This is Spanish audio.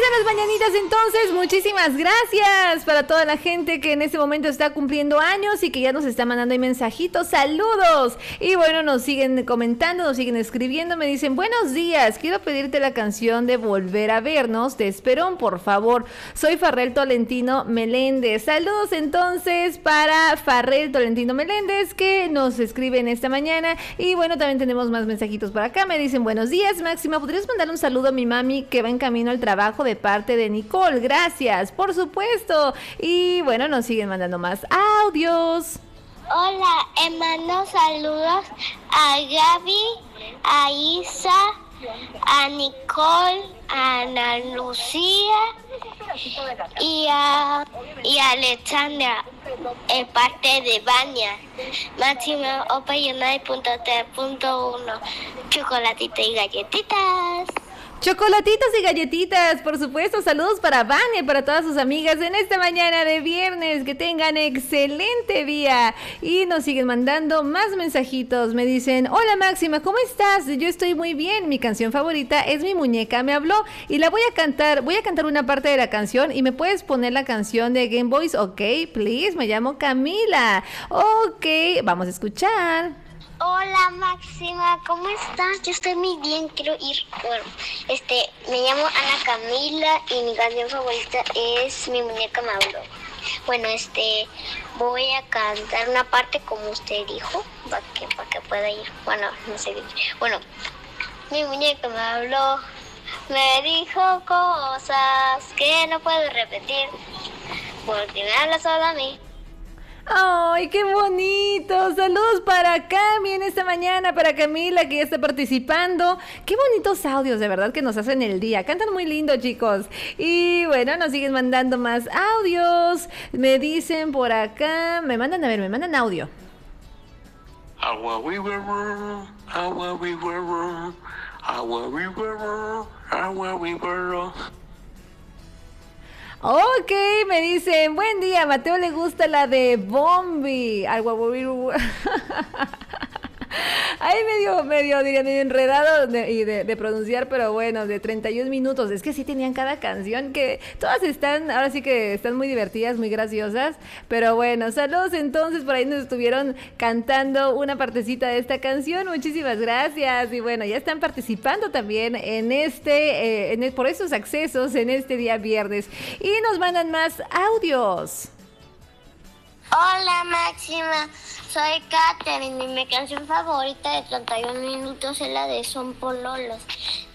las mañanitas entonces, muchísimas gracias para toda la gente que en este momento está cumpliendo años y que ya nos está mandando ahí mensajitos, saludos. Y bueno, nos siguen comentando, nos siguen escribiendo, me dicen, buenos días, quiero pedirte la canción de Volver a Vernos, de Esperón, por favor. Soy Farrell Tolentino Meléndez. Saludos entonces para Farrell Tolentino Meléndez que nos escribe en esta mañana. Y bueno, también tenemos más mensajitos por acá, me dicen, buenos días Máxima, ¿podrías mandar un saludo a mi mami que va en camino al trabajo de parte de Nicole? Gracias, por supuesto. Y bueno, nos siguen mandando más audios. Hola, hermano, saludos a Gaby, a Isa, a Nicole, a Ana Lucía y a Alexandra, en parte de Baña. Máxima Opayonai.3.1, chocolatito y galletitas. Chocolatitos y galletitas, por supuesto. Saludos para Vania y para todas sus amigas en esta mañana de viernes. Que tengan excelente día. Y nos siguen mandando más mensajitos. Me dicen, hola Máxima, ¿cómo estás? Yo estoy muy bien. Mi canción favorita es Mi Muñeca Me Habló. Y la voy a cantar. Voy a cantar una parte de la canción. Y me puedes poner la canción de Game Boys. Ok, please. Me llamo Camila. Ok, vamos a escuchar. Hola Máxima, ¿cómo estás? Yo estoy muy bien, quiero ir. Bueno, me llamo Ana Camila y mi canción favorita es Mi Muñeca Me Habló. Bueno, voy a cantar una parte como usted dijo, para que pueda ir. Bueno, no sé. Bueno, mi muñeca me habló, me dijo cosas que no puedo repetir, porque me habla solo a mí. ¡Ay, qué bonito! Saludos para Cami en esta mañana, para Camila que ya está participando. Qué bonitos audios, de verdad, que nos hacen el día. Cantan muy lindo, chicos. Y bueno, nos siguen mandando más audios. Me dicen por acá, me mandan audio. Agua River, Agua River, Agua River, Agua River. Ok, me dicen, buen día, Mateo le gusta la de Bombi. Ay, medio enredado de pronunciar, pero bueno, de 31 minutos. Es que sí tenían cada canción, que todas ahora sí que están muy divertidas, muy graciosas. Pero bueno, saludos entonces, por ahí nos estuvieron cantando una partecita de esta canción. Muchísimas gracias. Y bueno, ya están participando también en por esos accesos en este día viernes. Y nos mandan más audios. Hola Máxima, soy Katherine y mi canción favorita de 31 minutos es la de Son Pololos.